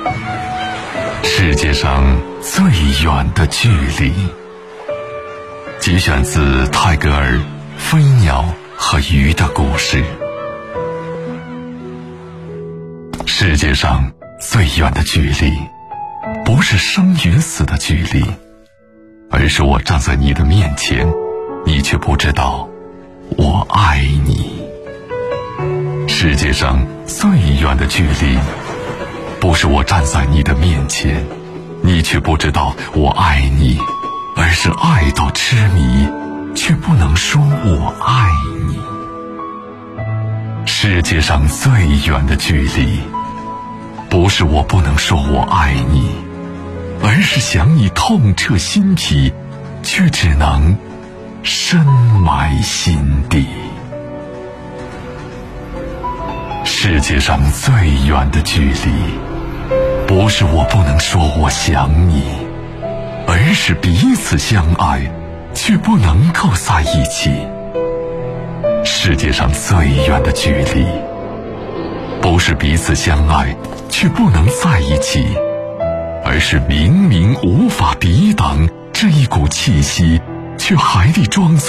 世界上最远的距离，节选自泰戈尔《飞鸟和鱼的故事》。世界上最远的距离，不是生与死的距离，而是我站在你的面前，你却不知道我爱你。世界上最远的距离，不是我站在你的面前，你却不知道我爱你，而是爱到痴迷，却不能说我爱你。世界上最远的距离，不是我不能说我爱你，而是想你痛彻心脾，却只能深埋心底。世界上最远的距离，不是我不能说我想你，而是彼此相爱，却不能够在一起。世界上最远的距离，不是彼此相爱却不能在一起，而是明明无法抵挡这一股气息，却还得装作